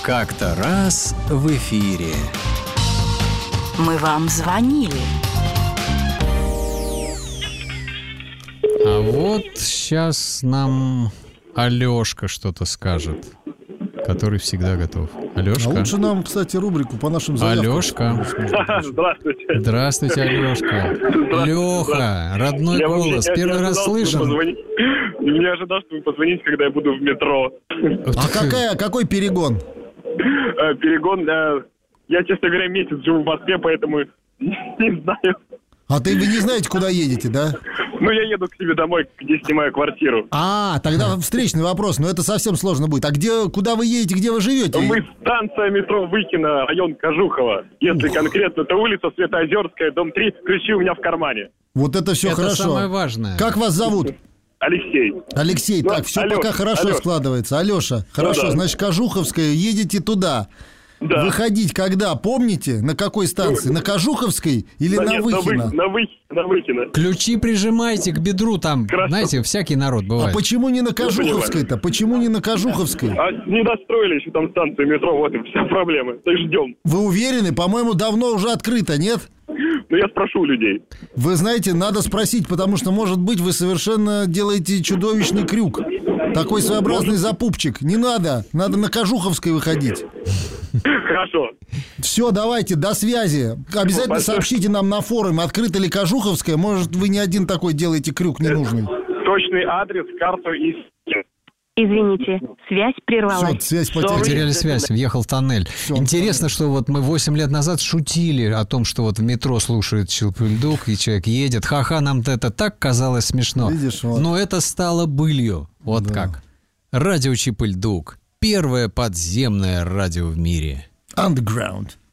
Как-то раз в эфире. Мы вам звонили. А вот сейчас нам Алёшка что-то скажет, который всегда готов. Алёшка. А лучше нам, кстати, рубрику по нашим заявкам. Алёшка. Здравствуйте. Здравствуйте, Алёшка. Лёха, родной голос. Первый раз слышим. Не ожидал, что вы позвоните, когда я буду в метро. А какой перегон? Перегон, я, честно говоря, месяц живу в Москве, поэтому не знаю. А вы не знаете, куда едете, да? Ну, я еду к себе домой, где снимаю квартиру. Тогда встречный вопрос, но это совсем сложно будет. А куда вы едете, где вы живете? Мы станция метро Выкино, район Кожухово. Если конкретно, то улица Светоозерская, дом 3, ключи у меня в кармане. Вот это все хорошо. Это самое важное. Как вас зовут? Алексей. Алексей, так, все пока хорошо складывается. Алеша, хорошо, значит, Кожуховская, едете туда. Да. Выходить когда, помните? На какой станции? На Кожуховской или на Выхино? На Выкино. Ключи прижимайте к бедру, там, знаете, всякий народ бывает. А почему не на Кожуховской-то? Почему не на Кожуховской? Не достроили еще там станцию метро, вот и вся проблема. Так ждем. Вы уверены? По-моему, давно уже открыто, нет? Ну, я спрошу у людей. Вы знаете, надо спросить, потому что, может быть, вы совершенно делаете чудовищный крюк. Такой своеобразный запупчик. Не надо. Надо на Кожуховской выходить. Хорошо. Все, давайте, до связи. Обязательно сообщите нам на форуме, открыта ли Кожуховская. Может, вы не один такой делаете крюк ненужный. Точный адрес, карту и... Извините, связь прервалась. Все, связь потеряна. Потеряли связь, въехал в тоннель. Интересно, что вот мы 8 лет назад шутили о том, что вот в метро слушает Чип-и-Дейл, и человек едет. Ха-ха, нам это так казалось смешно. Видишь, вот. Но это стало былью. Вот Да. как. Радио Чип-и-Дейл. Первое подземное радио в мире. Underground.